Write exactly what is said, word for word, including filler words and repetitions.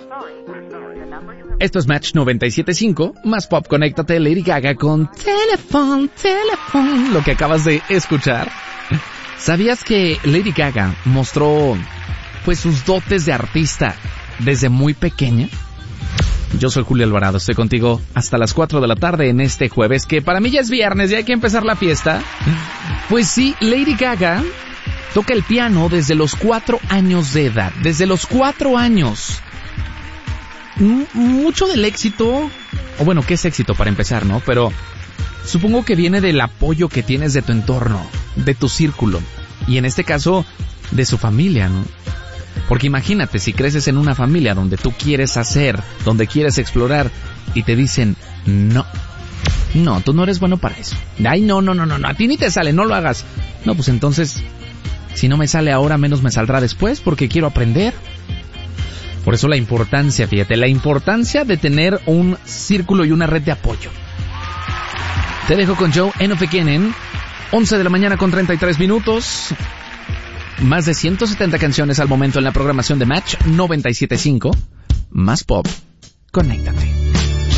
Esto es Match noventa y siete punto cinco, más pop, conéctate, Lady Gaga con Telephone, Telephone, lo que acabas de escuchar. ¿Sabías que Lady Gaga mostró, pues, sus dotes de artista desde muy pequeña? Yo soy Julio Alvarado, estoy contigo hasta las cuatro de la tarde en este jueves, que para mí ya es viernes y hay que empezar la fiesta. Pues sí, Lady Gaga toca el piano desde los cuatro años de edad, desde los cuatro años. M- mucho del éxito, o bueno, ¿qué es éxito para empezar, no? Pero supongo que viene del apoyo que tienes de tu entorno, de tu círculo, y en este caso, de su familia, ¿no? Porque imagínate, si creces en una familia donde tú quieres hacer, donde quieres explorar, y te dicen, no, no, tú no eres bueno para eso. Ay, no, no, no, no, no, a ti ni te sale, no lo hagas. No, pues entonces, si no me sale ahora, menos me saldrá después, porque quiero aprender. Por eso la importancia, fíjate, la importancia de tener un círculo y una red de apoyo. Te dejo con Joe Eno Fekenen, once de la mañana con treinta y tres minutos. Más de ciento setenta canciones al momento en la programación de Match noventa y siete punto cinco. Más pop. Conéctate.